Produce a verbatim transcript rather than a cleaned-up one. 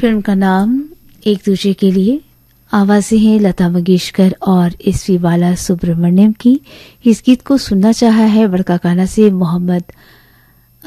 Film का नाम एक दूजे के लिए। आवाजें हैं लता मंगेशकर और एसपी बाला सुब्रमण्यम की। इस गीत को सुनना चाहा है बड़का काना से मोहम्मद